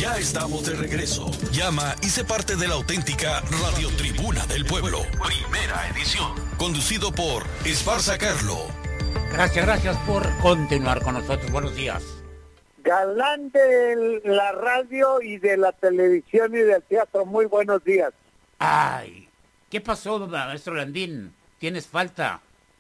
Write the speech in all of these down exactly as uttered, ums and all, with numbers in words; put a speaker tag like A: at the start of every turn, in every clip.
A: Ya estamos de regreso. Llama y sé parte de la auténtica Radio Tribuna del Pueblo. Primera edición. Conducido por Esparza Carlo.
B: Gracias, gracias por continuar con nosotros. Buenos días.
C: Galán de la radio y de la televisión y del teatro. Muy buenos días.
B: Ay, ¿qué pasó, maestro Landín? Tienes falta.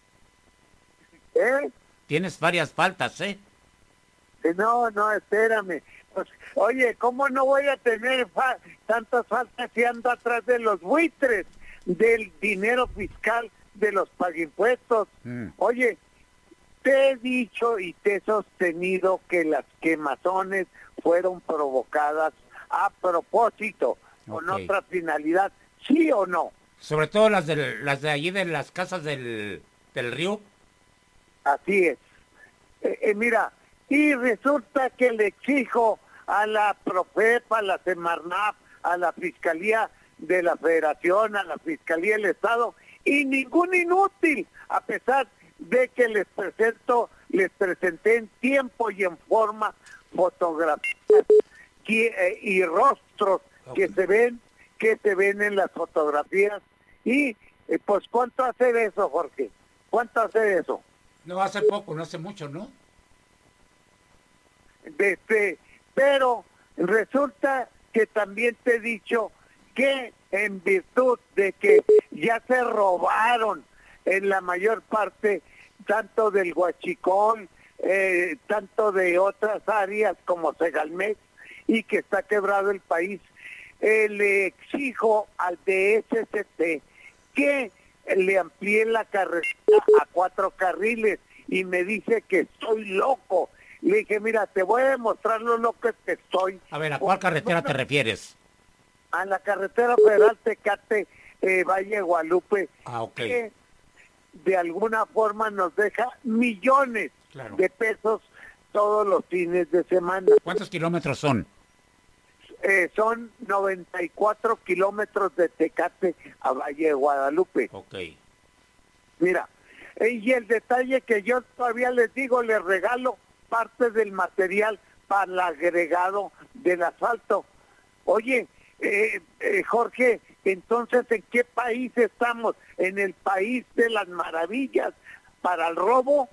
C: ¿Eh?
B: Tienes varias faltas, ¿eh?
C: No, no, espérame. Pues, oye, ¿cómo no voy a tener fa- tantas faltas si ando atrás de los buitres del dinero fiscal de los paguimpuestos? Mm. Oye, te he dicho y te he sostenido que las quemazones fueron provocadas a propósito, con okay. otra finalidad, ¿sí o no?
B: Sobre todo las de, las de allí de las casas del, del río.
C: Así es. Eh, eh, mira, y resulta que le exijo a la Profep, a la Semarnap, a la Fiscalía de la Federación, a la Fiscalía del Estado, y ningún inútil, a pesar de que les presento, les presenté en tiempo y en forma fotografías que, eh, y rostros okay. que se ven, que se ven en las fotografías. Y eh, pues ¿cuánto hace de eso, Jorge? ¿Cuánto hace de eso?
B: No, hace poco, no hace mucho, ¿no?
C: Este, pero resulta que también te he dicho que en virtud de que ya se robaron en la mayor parte tanto del Huachicol, eh, tanto de otras áreas como Segalmex, y que está quebrado el país, eh, le exijo al D S C T que le amplíe la carretera a cuatro carriles y me dice que estoy loco. Le dije, mira, te voy a demostrar lo loco que estoy.
B: A ver, ¿a cuál carretera te refieres?
C: A la carretera federal Tecate, eh, Valle Guadalupe,
B: ah, okay.
C: que de alguna forma nos deja millones claro. de pesos todos los fines de semana.
B: ¿Cuántos kilómetros son?
C: Eh, son noventa y cuatro kilómetros de Tecate a Valle de Guadalupe.
B: Ok.
C: Mira, eh, y el detalle que yo todavía les digo, les regalo parte del material para el agregado del asfalto. Oye, eh, eh, Jorge, entonces, ¿en qué país estamos? ¿En el país de las maravillas para el robo?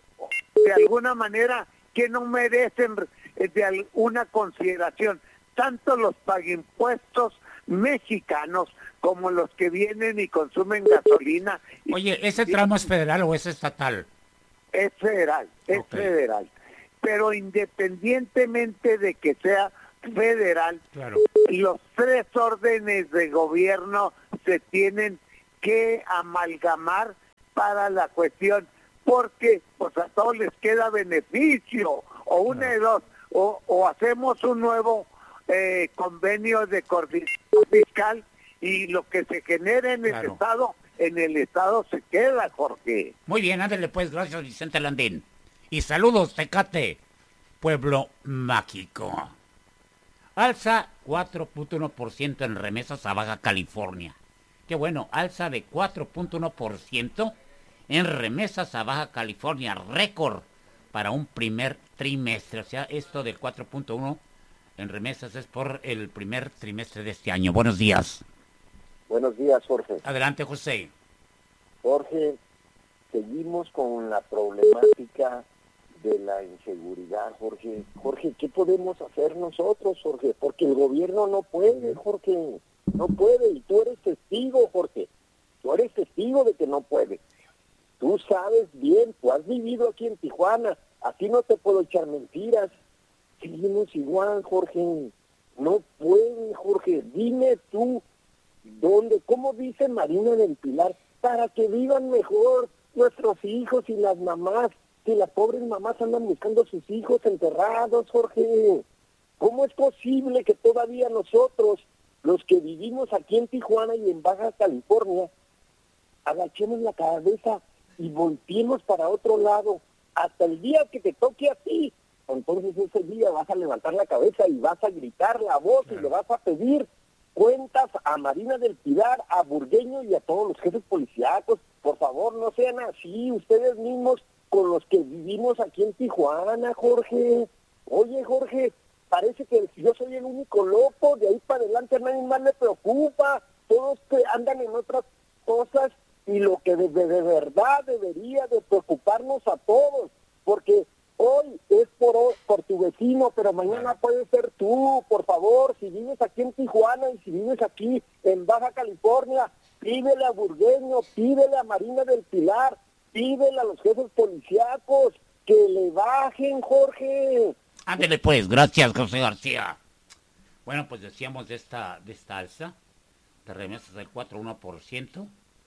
C: De alguna manera, que no merecen de alguna consideración tanto los paguimpuestos mexicanos como los que vienen y consumen gasolina.
B: Oye, ¿ese tramo es federal o es estatal?
C: Es federal, es okay. federal. Pero independientemente de que sea federal,
B: claro.
C: los tres órdenes de gobierno se tienen que amalgamar para la cuestión, porque pues a todos les queda beneficio, o una claro. de dos, o, o hacemos un nuevo eh, convenio de coordinación fiscal y lo que se genere en claro. el Estado, en el Estado se queda, Jorge.
B: Muy bien, ándale pues, gracias Vicente Landín. Y saludos, Tecate, pueblo mágico. Alza cuatro punto uno por ciento en remesas a Baja California. Qué bueno, alza de cuatro punto uno por ciento en remesas a Baja California, récord para un primer trimestre. O sea, esto del cuatro punto uno en remesas es por el primer trimestre de este año. Buenos días.
D: Buenos días, Jorge.
B: Adelante, José.
D: Jorge, seguimos con la problemática de la inseguridad, Jorge. Jorge, ¿qué podemos hacer nosotros, Jorge? Porque el gobierno no puede, Jorge. No puede, y tú eres testigo, Jorge. Tú eres testigo de que no puede. Tú sabes bien, tú has vivido aquí en Tijuana. Aquí no te puedo echar mentiras. Seguimos igual, Jorge. No puede, Jorge. Dime tú, ¿dónde? ¿Cómo dice Marina del Pilar? Para que vivan mejor nuestros hijos y las mamás. Si las pobres mamás andan buscando a sus hijos enterrados, Jorge. ¿Cómo es posible que todavía nosotros, los que vivimos aquí en Tijuana y en Baja California, agachemos la cabeza y volteemos para otro lado hasta el día que te toque a ti? Entonces ese día vas a levantar la cabeza y vas a gritar la voz claro. y le vas a pedir cuentas a Marina del Pilar, a Burgueño y a todos los jefes policíacos. Por favor, no sean así ustedes mismos con los que vivimos aquí en Tijuana, Jorge. Oye, Jorge, parece que yo soy el único loco, de ahí para adelante a nadie más le preocupa, todos que andan en otras cosas, y lo que de, de, de verdad debería de preocuparnos a todos, porque hoy es por, por tu vecino, pero mañana puede ser tú. Por favor, si vives aquí en Tijuana y si vives aquí en Baja California, pídele a Burgueño, pídele a Marina del Pilar, pídele a los jefes policíacos que le bajen, Jorge.
B: Ándele pues, gracias, José García. Bueno, pues decíamos de esta, de esta alza de remesas del cuatro coma uno por ciento,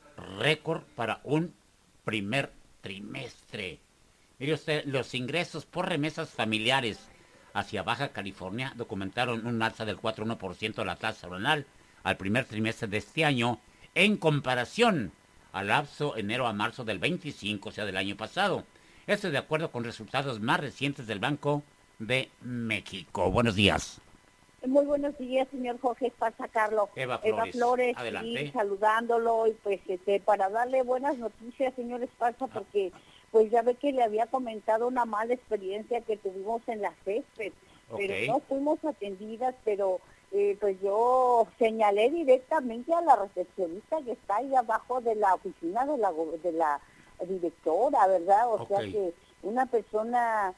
B: récord para un primer trimestre. Mire usted, los ingresos por remesas familiares hacia Baja California documentaron un alza del cuatro coma uno por ciento de la tasa anual al primer trimestre de este año en comparación al lapso enero a marzo del veinticinco, o sea, del año pasado. Esto de acuerdo con resultados más recientes del Banco de México. Buenos días.
E: Muy buenos días, señor Jorge Esparza Carlos.
B: Eva Flores,
E: Eva Flores,
B: adelante.
E: sí, saludándolo y pues este, para darle buenas noticias, señor Esparza, porque pues ya ve que le había comentado una mala experiencia que tuvimos en la césped,
B: Okay.
E: pero no fuimos atendidas, pero eh, pues yo señalé directamente a la recepcionista que está ahí abajo de la oficina de la de la directora, ¿verdad? O
B: Okay.
E: sea que una persona,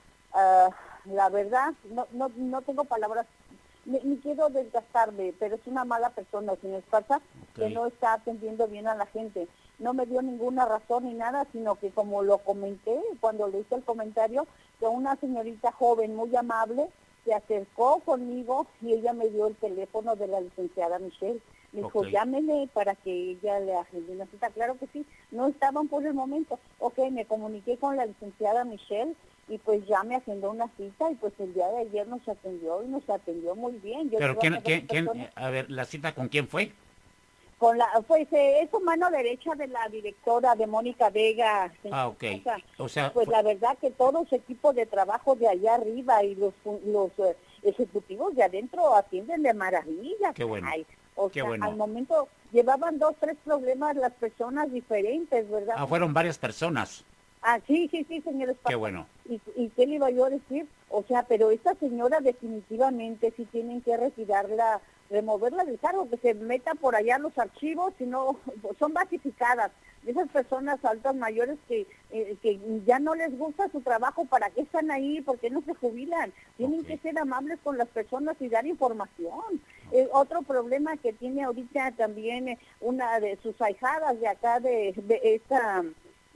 E: uh, la verdad, no, no, no tengo palabras, ni, ni quiero desgastarme, pero es una mala persona, señor Esparza,
B: Okay.
E: que no está atendiendo bien a la gente. No me dio ninguna razón ni nada, sino que como lo comenté cuando le hice el comentario, que una señorita joven muy amable se acercó conmigo y ella me dio el teléfono de la licenciada Michelle. Me dijo,
B: Okay.
E: llámele para que ella le agende una cita. Claro que sí, no estaban por el momento. Ok, me comuniqué con la licenciada Michelle y pues ya me agendó una cita y pues el día de ayer nos atendió y nos atendió muy bien. Yo
B: Pero
E: creo
B: quién,
E: que
B: quién,
E: dos
B: quién,
E: personas-
B: a ver, la cita con quién fue?
E: Con la, pues eh, es su mano derecha de la directora de Mónica Vega.
B: Ah, ok.
E: O sea,
B: O sea,
E: pues
B: fue-
E: la verdad que todo su equipo de trabajo de allá arriba y los los eh, ejecutivos de adentro atienden de maravilla.
B: Qué bueno,
E: Ay, o
B: qué
E: sea,
B: bueno.
E: al momento llevaban dos, tres problemas las personas diferentes, ¿verdad?
B: ah, fueron varias personas.
E: Ah, sí, sí, sí, señor Esparza.
B: Qué bueno.
E: ¿Y, ¿Y qué le iba yo a decir? O sea, pero esta señora definitivamente sí tienen que retirarla, removerla del cargo, que se meta por allá los archivos, si no, son basificadas. Esas personas altas mayores que, eh, que ya no les gusta su trabajo, ¿para qué están ahí? ¿Por qué no se jubilan? Tienen
B: Ok.
E: que ser amables con las personas y dar información. Eh, otro problema que tiene ahorita también eh, una de sus ahijadas de acá, de, de esta...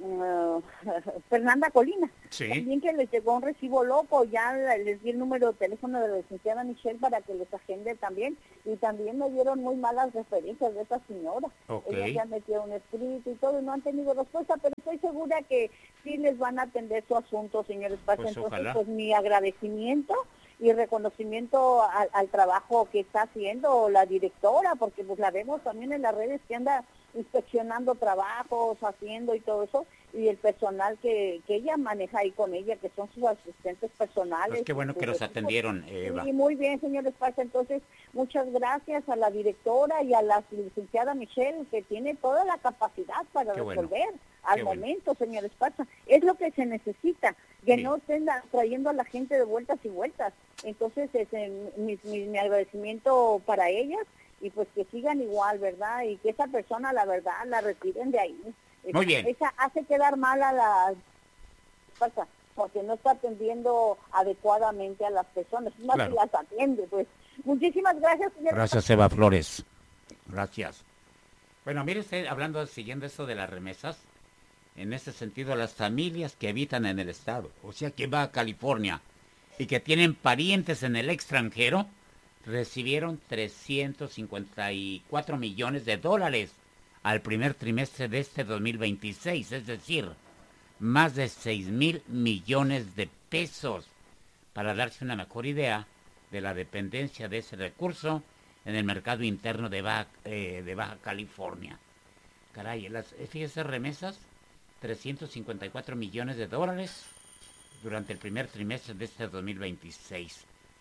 E: Uh, Fernanda Colina,
B: Sí.
E: también que les llegó un recibo loco, ya les di el número de teléfono de la licenciada Michelle para que les agende también, y también me dieron muy malas referencias de esta señora.
B: Ok.
E: Ella ya metió un escrito y todo, y no han tenido respuesta, pero estoy segura que sí les van a atender su asunto, señores Paz.
B: Pues
E: Entonces,
B: ojalá.
E: pues mi agradecimiento y reconocimiento al, al trabajo que está haciendo la directora, porque pues la vemos también en las redes que anda inspeccionando trabajos, haciendo y todo eso, y el personal que, que ella maneja ahí con ella, que son sus asistentes personales.
B: Pues qué bueno que
E: sus
B: los
E: equipos.
B: atendieron, Eva.
E: Sí, muy bien, señor Esparza. Entonces, muchas gracias a la directora y a la licenciada Michelle, que tiene toda la capacidad para
B: Qué bueno.
E: resolver al
B: Qué bueno.
E: momento, señor Esparza. Es lo que se necesita, que
B: Sí.
E: no estén a- trayendo a la gente de vueltas y vueltas. Entonces, ese, mi, mi, mi agradecimiento para ellas, y pues que sigan igual, ¿verdad? Y que esa persona, la verdad, la retiren de ahí.
B: Muy bien.
E: Esa hace quedar mal a la Esparza, porque no está atendiendo adecuadamente a las personas, más
B: Claro.
E: que las atiende, pues. Muchísimas gracias, señor.
B: Gracias, Eva Flores. Gracias. Bueno, mire usted, hablando, siguiendo eso de las remesas, en ese sentido, las familias que habitan en el estado, o sea, que va a California y que tienen parientes en el extranjero, recibieron trescientos cincuenta y cuatro millones de dólares al primer trimestre de este dos mil veintiséis, es decir, más de seis mil millones de pesos, para darse una mejor idea de la dependencia de ese recurso en el mercado interno de Baja, eh, de Baja California. Caray, las, fíjese, remesas, trescientos cincuenta y cuatro millones de dólares durante el primer trimestre de este dos mil veintiséis.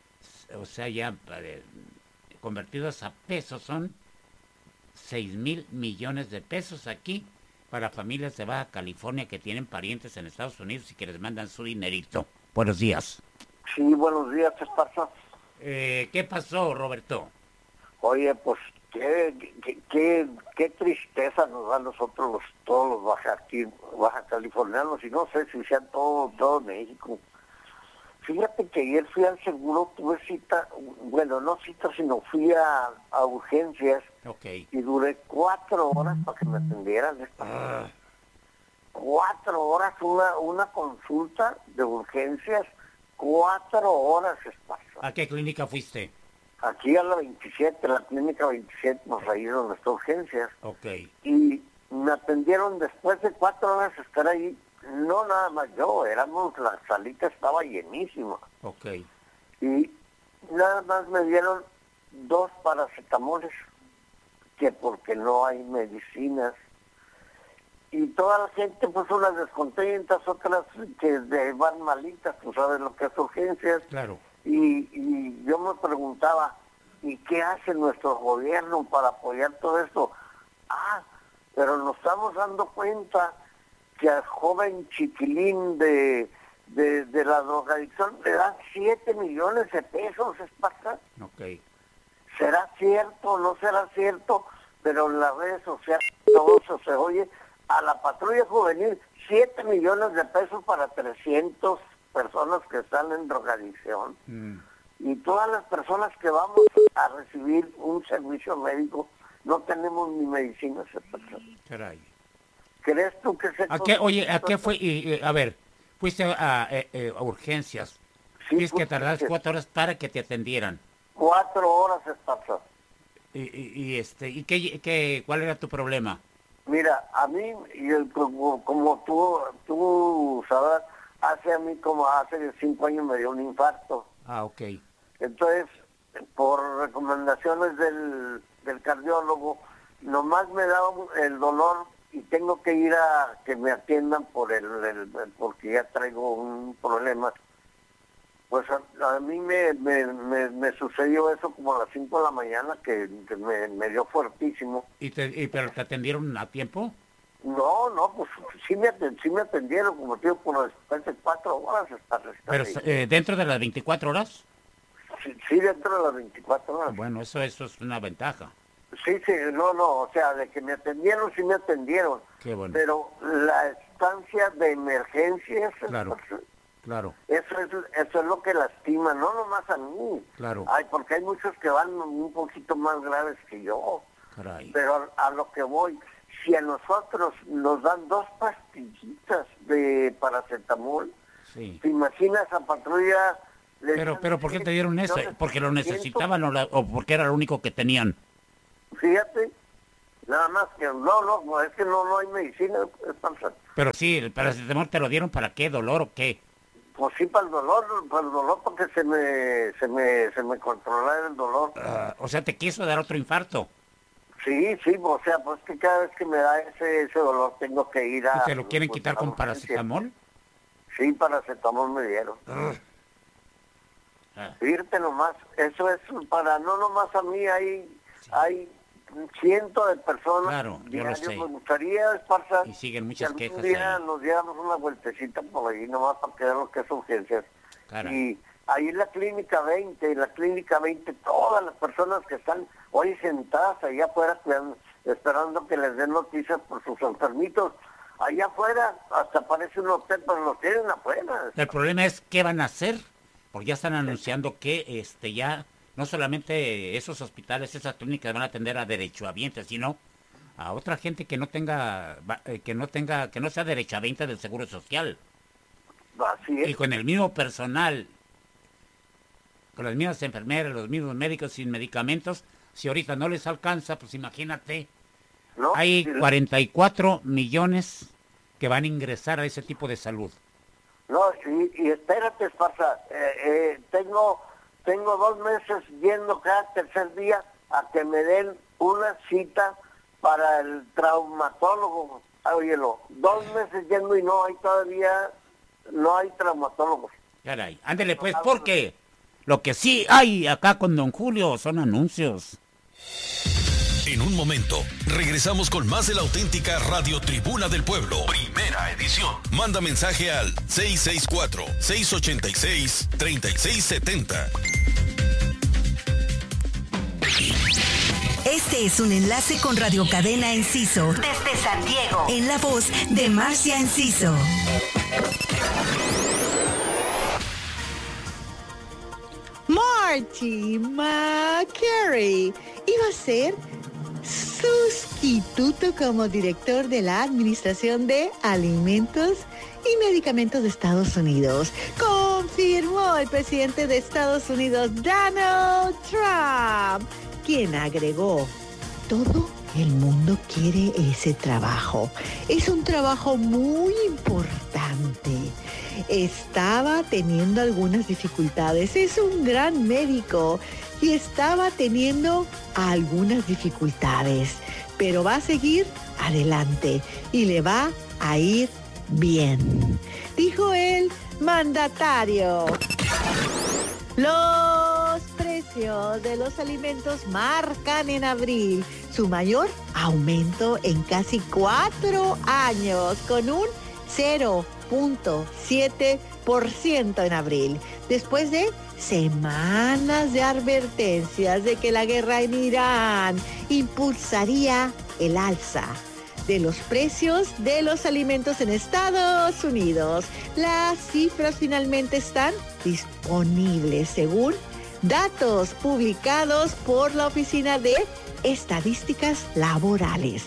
B: O sea, ya eh, convertidos a pesos son seis mil millones de pesos aquí para familias de Baja California que tienen parientes en Estados Unidos y que les mandan su dinerito. Buenos días.
D: Sí, buenos días, Esparza.
B: Eh, ¿Qué pasó, Roberto?
C: Oye, pues qué, qué, qué, qué tristeza nos da a nosotros los, todos los baja, baja californianos, y no sé si sean todo, todo México. Fíjate que ayer fui al seguro, tuve cita, bueno, no cita, sino fui a, a urgencias,
B: okay.
C: Y duré cuatro horas para que me atendieran.
B: Ah.
C: Cuatro horas, una, una consulta de urgencias, cuatro horas, Esparza.
B: ¿A qué clínica fuiste?
C: Aquí a la veintisiete, la clínica veintisiete, pues ahí es donde está urgencias.
B: Ok.
C: Y me atendieron después de cuatro horas de estar ahí, no nada más yo, éramos, la salita estaba llenísima.
B: Ok.
C: Y nada más me dieron dos paracetamoles, que porque no hay medicinas. Y toda la gente, pues unas descontentas, otras que van malitas, tú sabes lo que es urgencias.
B: Claro.
C: Y, y yo me preguntaba, ¿y qué hace nuestro gobierno para apoyar todo esto? Ah, pero nos estamos dando cuenta que al joven chiquilín de, de, de la drogadicción le dan siete millones de pesos, Esparza.
B: Ok.
C: ¿Será cierto o no será cierto? Pero en las redes sociales todo eso se oye. A la patrulla juvenil, siete millones de pesos para trescientas personas que están en drogadicción. Mm. Y todas las personas que vamos a recibir un servicio médico, no tenemos ni medicinas.
B: Caray.
C: ¿Crees tú que se...
B: ¿A qué, oye, ¿a qué fue? Y, y, a ver, fuiste a, a, a urgencias. Sí, dices que tardaste cuatro horas para que te atendieran.
C: Cuatro horas, Esparza.
B: Y, y, y, este, ¿y qué, qué, cuál era tu problema?
C: Mira, a mí, y el, como, como tú, tú sabes, hace a mí como hace cinco años me dio un infarto.
B: Ah, ok.
C: Entonces, por recomendaciones del, del cardiólogo, nomás me da el dolor y tengo que ir a que me atiendan por el, el porque ya traigo un problema. Pues a, a mí me, me, me, me sucedió eso como a las cinco de la mañana, que, que me, me dio fuertísimo.
B: ¿Y, te, y pero te atendieron a tiempo?
C: No, no, pues sí me, atend, sí me atendieron, como tío, por después de cuatro horas. Hasta, hasta
B: ¿Pero eh, dentro de las veinticuatro horas?
C: Sí, sí, dentro de las veinticuatro horas.
B: Bueno, eso, eso es una ventaja.
C: Sí, sí, no, no, o sea, de que me atendieron, sí me atendieron.
B: Qué bueno.
C: Pero la estancia de emergencias...
B: Claro.
C: Pues,
B: claro.
C: Eso es, eso es lo que lastima, no nomás a mí.
B: Claro.
C: Ay, porque hay muchos que van un poquito más graves que yo.
B: Caray.
C: Pero a, a lo que voy, si a nosotros nos dan dos pastillitas de paracetamol,
B: sí.
C: ¿Te imaginas a patrulla?
B: Pero, pero ¿por qué te dieron eso? ¿Porque lo necesitaban o, la, o porque era lo único que tenían?
C: Fíjate, nada más que no, no, es que no, no hay medicina. Es
B: pero sí, el paracetamol te lo dieron ¿para qué? ¿Dolor o qué?
C: Pues sí, para el dolor, para el dolor porque se me, se me, se me controla el dolor.
B: Uh, o sea, ¿te quiso dar otro infarto?
C: Sí, sí, o sea, pues que cada vez que me da ese, ese dolor tengo que ir a...
B: ¿Y te lo quieren
C: pues,
B: quitar con paracetamol?
C: Sí, paracetamol me dieron. Uh. Ah. Fíjate nomás, eso es para, no nomás a mí, hay, sí. hay cientos de personas.
B: Claro, yo lo sé.
C: Me gustaría, Esparza,
B: y siguen muchas
C: que
B: quejas
C: algún día
B: ahí.
C: Nos diéramos una vueltecita por ahí, nomás para que vean lo que es urgencias.
B: Caray.
C: Y ahí en la clínica veinte, en la clínica veinte, todas las personas que están hoy sentadas allá afuera, esperando que les den noticias por sus enfermitos, allá afuera, hasta parece un hotel, pero los tienen afuera.
B: El problema es qué van a hacer, porque ya están anunciando que este ya no solamente esos hospitales, esas clínicas van a atender a derechohabientes, sino a otra gente que no tenga, que no tenga, que no sea derechohabiente del Seguro Social.
C: Así es.
B: Y con el mismo personal, con las mismas enfermeras, los mismos médicos sin medicamentos, si ahorita no les alcanza, pues imagínate, no, hay sí, cuarenta y cuatro millones que van a ingresar a ese tipo de salud.
C: No, y, y espérate, Esparza, eh, eh, tengo, tengo dos meses yendo cada tercer día a que me den una cita para el traumatólogo. Óyelo, dos meses yendo y no hay todavía, no hay traumatólogos.
B: Caray, ándele pues, porque lo que sí hay acá con don Julio son anuncios.
A: En un momento, regresamos con más de la auténtica Radio Tribuna del Pueblo. Primera edición. Manda mensaje al seis seis cuatro, seis ocho seis, tres seis siete cero.
F: Este es un enlace con Radio Cadena Enciso, desde San Diego, en la voz de Marcia Enciso.
G: Marty McCary iba a ser sustituto como director de la Administración de Alimentos y Medicamentos de Estados Unidos, confirmó el presidente de Estados Unidos, Donald Trump, quien agregó: todo el mundo quiere ese trabajo. Es un trabajo muy importante. Estaba teniendo algunas dificultades. Es un gran médico y estaba teniendo algunas dificultades, pero va a seguir adelante y le va a ir bien, dijo el mandatario. Los precios de los alimentos marcan en abril su mayor aumento en casi cuatro años, con un cero punto siete por ciento en abril, después de semanas de advertencias de que la guerra en Irán impulsaría el alza de los precios de los alimentos en Estados Unidos. Las cifras finalmente están disponibles según datos publicados por la Oficina de Estadísticas Laborales.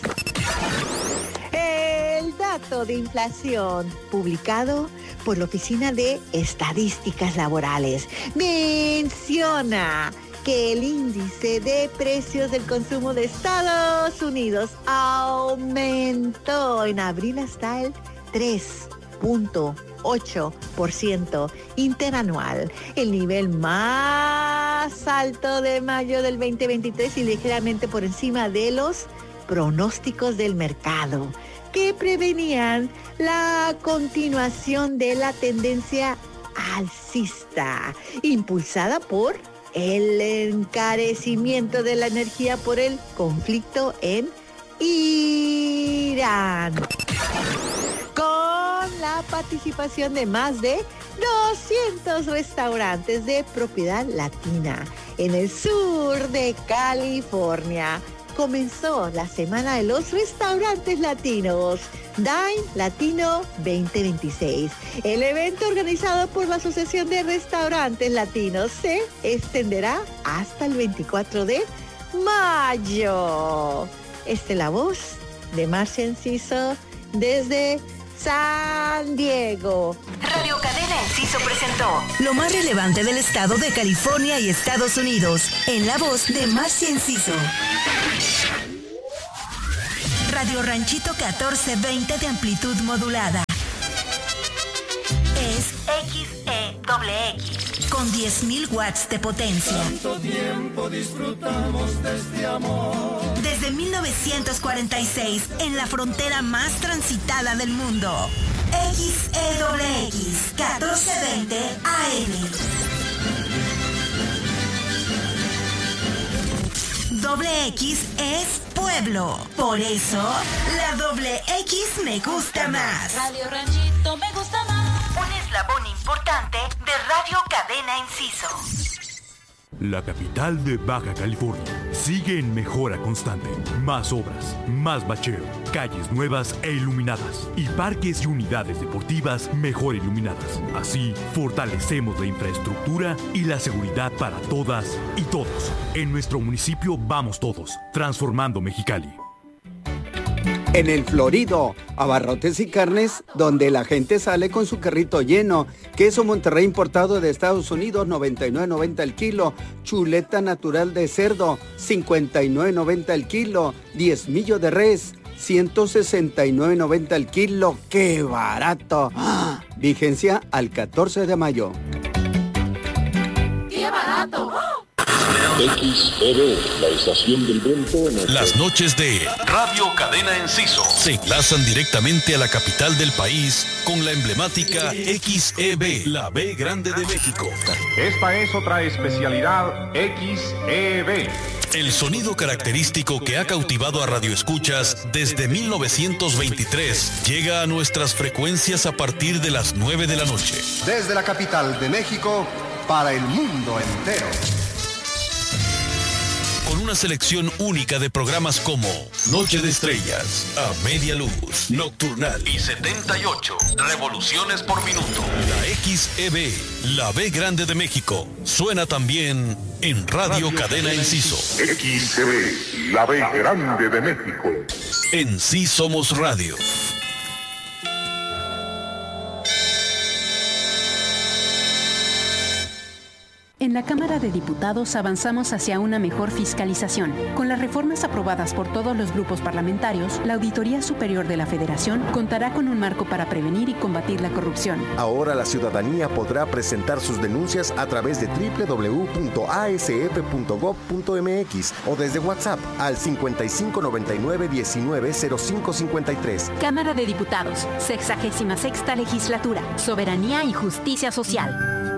G: El dato de inflación publicado por la Oficina de Estadísticas Laborales menciona que el índice de precios del consumo de Estados Unidos aumentó en abril hasta el tres punto ocho por ciento interanual, el nivel más alto de mayo del veinte veintitrés y ligeramente por encima de los pronósticos del mercado, que prevenían la continuación de la tendencia alcista, impulsada por el encarecimiento de la energía por el conflicto en Irán. Con la participación de más de doscientos restaurantes de propiedad latina en el sur de California, comenzó la Semana de los Restaurantes Latinos, Dine Latino veinte veintiséis. El evento, organizado por la Asociación de Restaurantes Latinos, se extenderá hasta el veinticuatro de mayo. Esta es la voz de Marcia Enciso desde San Diego.
F: Radio Cadena Enciso presentó lo más relevante del estado de California y Estados Unidos, en la voz de Marcia Enciso. Radio Ranchito catorce veinte de amplitud modulada. Es X E X, con diez mil watts de potencia.
H: Tanto tiempo disfrutamos de este amor.
F: Desde mil novecientos cuarenta y seis, en la frontera más transitada del mundo. X E X, catorce veinte A M. Doble X es pueblo. Por eso, la doble X me gusta más.
I: Radio Ranchito me gusta más.
F: Un eslabón importante de Radio Cadena Enciso.
J: La capital de Baja California sigue en mejora constante. Más obras, más bacheo, calles nuevas e iluminadas y parques y unidades deportivas mejor iluminadas. Así, fortalecemos la infraestructura y la seguridad para todas y todos. En nuestro municipio vamos todos, transformando Mexicali.
K: En el Florido, abarrotes y carnes, donde la gente sale con su carrito lleno. Queso Monterrey importado de Estados Unidos, noventa y nueve noventa el kilo. Chuleta natural de cerdo, cincuenta y nueve noventa el kilo. Diezmillo de res, ciento sesenta y nueve noventa el kilo. ¡Qué barato! ¡Ah! Vigencia al catorce de mayo.
I: ¡Qué barato!
L: X E B, la estación del viento. En el...
A: Las noches de Radio Cadena Enciso se enlazan directamente a la capital del país con la emblemática X E B, la B grande de México.
M: Esta es otra especialidad X E B.
A: El sonido característico que ha cautivado a radioescuchas desde mil novecientos veintitrés llega a nuestras frecuencias a partir de las nueve de la noche.
N: Desde la capital de México para el mundo entero.
A: Con una una selección única de programas como Noche de Estrellas, A Media Luz, Nocturnal y setenta y ocho revoluciones por minuto. La X E B, la B Grande de México, suena también en Radio, Radio Cadena Enciso.
L: X E B, la B Grande de México.
A: En Sí Somos Radio.
N: En la Cámara de Diputados avanzamos hacia una mejor fiscalización. Con las reformas aprobadas por todos los grupos parlamentarios, la Auditoría Superior de la Federación contará con un marco para prevenir y combatir la corrupción.
O: Ahora la ciudadanía podrá presentar sus denuncias a través de doble u doble u doble u punto a s f punto gob punto m x o desde WhatsApp al cincuenta y cinco noventa y nueve diecinueve cero cinco cincuenta y tres.
N: Cámara de Diputados, sexagésima sexta legislatura, Soberanía y Justicia Social.